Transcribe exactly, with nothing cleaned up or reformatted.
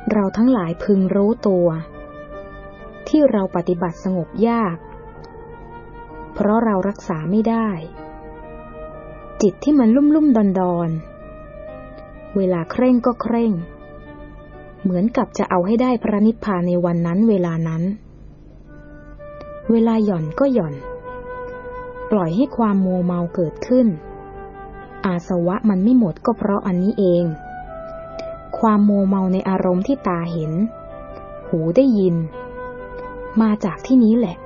เราทั้งหลายพึงรู้ตัวที่เราปฏิบัติสงบยากเพราะเรารักษาไม่ได้จิตที่มันลุ่มลุ่มดอนดอนเวลาเคร่งก็เคร่งเหมือนกับจะเอาให้ได้พระนิพพานในวันนั้นเวลานั้นเวลาหย่อนก็หย่อนปล่อยให้ความมัวเมาเกิดขึ้นอาสวะมันไม่หมดก็เพราะอันนี้เองความมัวเมาในอารมณ์ที่ตาเห็นหูได้ยินมาจากที่นี้แหละ